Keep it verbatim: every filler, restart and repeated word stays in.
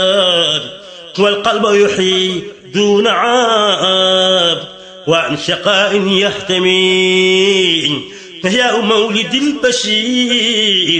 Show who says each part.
Speaker 1: والقلب يحيي دون عاب وعن شقاء يحتمي فيا مولد البشير